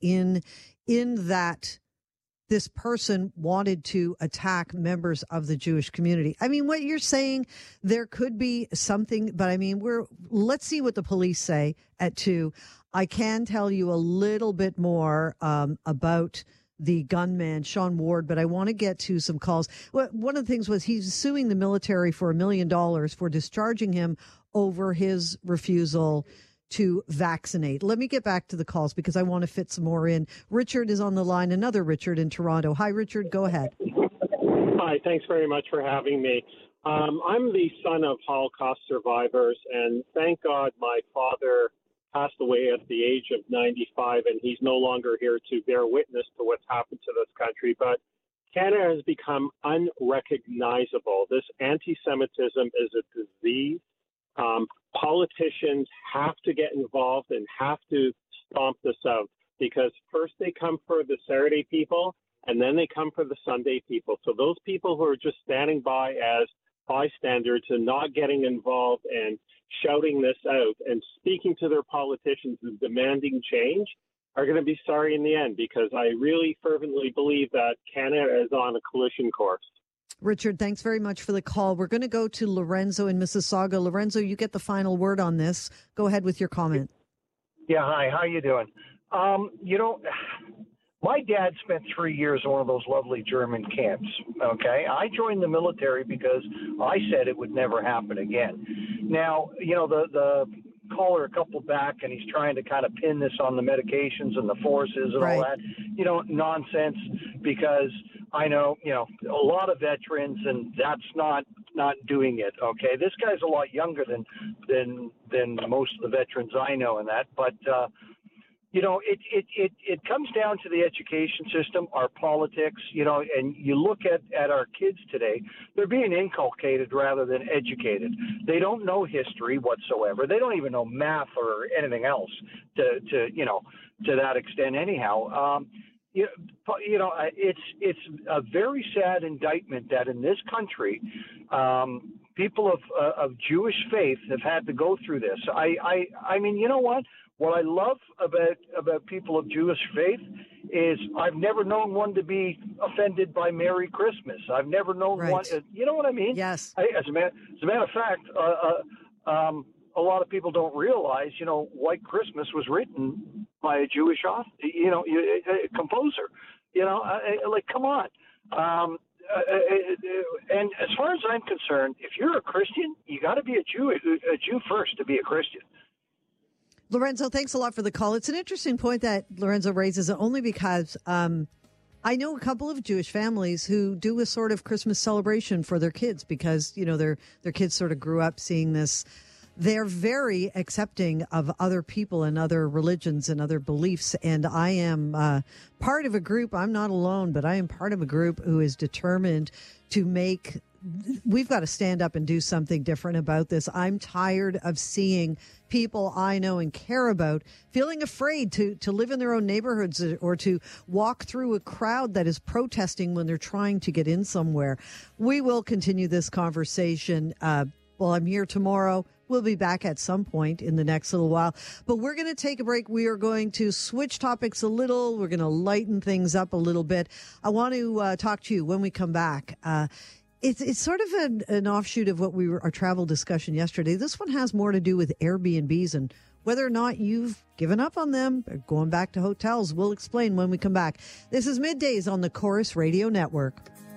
in that this person wanted to attack members of the Jewish community. I mean, what you're saying, there could be something, but I mean, let's see what the police say at 2. I can tell you a little bit more about the gunman, Sean Ward, but I want to get to some calls. One of the things was he's suing the military for $1 million for discharging him over his refusal to vaccinate. Let me get back to the calls because I want to fit some more in. Richard is on the line, another Richard in Toronto. Hi, Richard, go ahead. Hi, thanks very much for having me. I'm the son of Holocaust survivors, and thank God my father passed away at the age of 95, and he's no longer here to bear witness to what's happened to this country. But Canada has become unrecognizable. This anti-Semitism is a disease. Politicians have to get involved and have to stomp this out, because first they come for the Saturday people and then they come for the Sunday people. So those people who are just standing by as bystanders and not getting involved and shouting this out and speaking to their politicians and demanding change are going to be sorry in the end, because I really fervently believe that Canada is on a collision course. Richard, thanks very much for the call. We're going to go to Lorenzo in Mississauga. Lorenzo, you get the final word on this. Go ahead with your comment. Yeah, hi. How you doing? My dad spent 3 years in one of those lovely German camps, okay? I joined the military because I said it would never happen again. Now, the caller a couple back, and he's trying to kind of pin this on the medications and the forces and all that. Nonsense, because I know, a lot of veterans, and that's not doing it, okay? This guy's a lot younger than most of the veterans I know in that, but it comes down to the education system, our politics, and you look at our kids today, they're being inculcated rather than educated. They don't know history whatsoever. They don't even know math or anything else to that extent anyhow. It's a very sad indictment that in this country, people of Jewish faith have had to go through this. I mean, you know what? What I love about people of Jewish faith is I've never known one to be offended by Merry Christmas. I've never known one. You know what I mean? Yes. As a matter of fact, a lot of people don't realize, White Christmas was written by a Jewish author, composer. Come on. And as far as I'm concerned, if you're a Christian, you got to be a Jew first to be a Christian. Lorenzo, thanks a lot for the call. It's an interesting point that Lorenzo raises, only because I know a couple of Jewish families who do a sort of Christmas celebration for their kids because, their kids sort of grew up seeing this. They're very accepting of other people and other religions and other beliefs. And I am part of a group. I'm not alone, but I am part of a group who is determined to we've got to stand up and do something different about this. I'm tired of seeing people I know and care about feeling afraid to live in their own neighborhoods or to walk through a crowd that is protesting when they're trying to get in somewhere. We will continue this conversation. I'm here tomorrow. We'll be back at some point in the next little while, but we're going to take a break. We are going to switch topics a little. We're going to lighten things up a little bit. I want to talk to you when we come back. It's sort of an offshoot of our travel discussion yesterday. This one has more to do with Airbnbs and whether or not you've given up on them or going back to hotels. We'll explain when we come back. This is Middays on the Chorus Radio Network.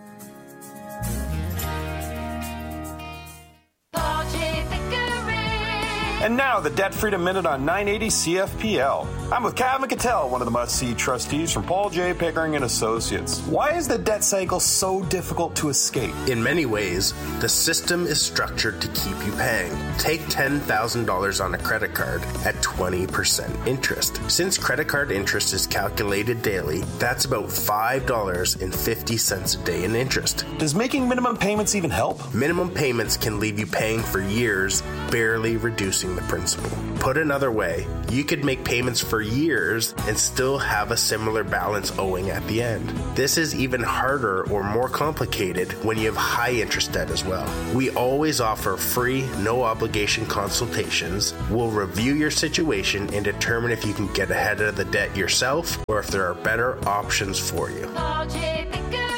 And now, the Debt Freedom Minute on 980 CFPL. I'm with Kevin Cattell, one of the must-see trustees from Paul J. Pickering & Associates. Why is the debt cycle so difficult to escape? In many ways, the system is structured to keep you paying. Take $10,000 on a credit card at 20% interest. Since credit card interest is calculated daily, that's about $5.50 a day in interest. Does making minimum payments even help? Minimum payments can leave you paying for years, barely reducing the principal. Put another way, you could make payments for years and still have a similar balance owing at the end. This is even harder or more complicated when you have high interest debt as well. We always offer free, no obligation consultations. We'll review your situation and determine if you can get ahead of the debt yourself or if there are better options for you. Paul J.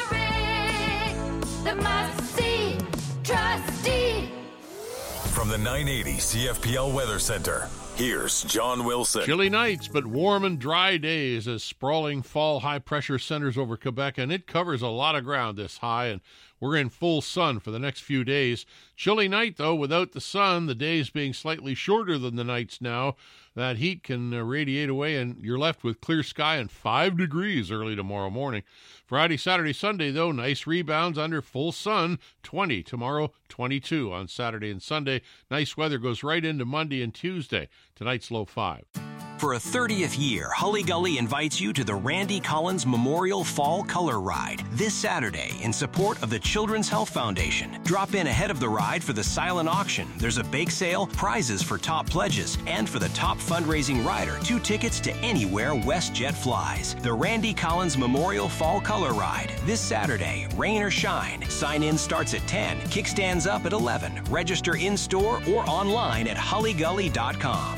Pickering, the must-see trustee. From the 980 CFPL Weather Center, here's John Wilson. Chilly nights, but warm and dry days as sprawling fall high-pressure centers over Quebec, and it covers a lot of ground this high, and we're in full sun for the next few days. Chilly night, though, without the sun, the days being slightly shorter than the nights now. That heat can radiate away, and you're left with clear sky and 5 degrees early tomorrow morning. Friday, Saturday, Sunday, though, nice rebounds under full sun, 20 tomorrow, 22 on Saturday and Sunday. Nice weather goes right into Monday and Tuesday. Tonight's low 5. For a 30th year, Hully Gully invites you to the Randy Collins Memorial Fall Color Ride this Saturday in support of the Children's Health Foundation. Drop in ahead of the ride for the silent auction. There's a bake sale, prizes for top pledges, and for the top fundraising rider, 2 tickets to anywhere WestJet flies. The Randy Collins Memorial Fall Color Ride this Saturday, rain or shine. Sign-in starts at 10, kickstands up at 11. Register in-store or online at hullygully.com.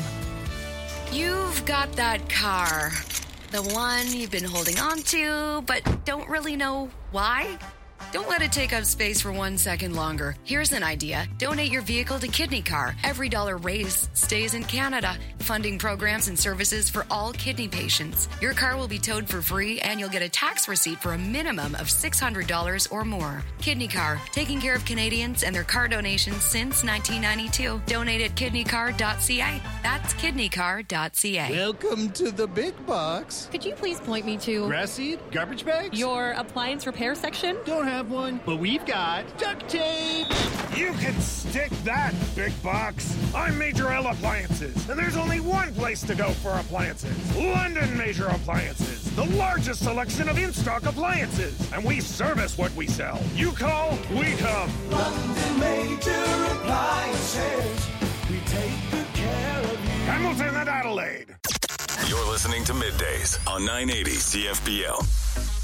You've got that car, the one you've been holding on to, but don't really know why. Don't let it take up space for 1 second longer. Here's an idea. Donate your vehicle to Kidney Car. Every dollar raised stays in Canada, funding programs and services for all kidney patients. Your car will be towed for free, and you'll get a tax receipt for a minimum of $600 or more. Kidney Car, taking care of Canadians and their car donations since 1992. Donate at kidneycar.ca. That's kidneycar.ca. Welcome to the big box. Could you please point me to grass seed, garbage bags, your appliance repair section? Don't have one, but we've got duct tape. You can stick that, big box. I'm Major L Appliances, and there's only one place to go for appliances. London Major Appliances, the largest selection of in-stock appliances, and we service what we sell. You call, we come. London Major Appliances, we take good care of you. Hamilton and Adelaide. You're listening to Middays on 980 CFPL.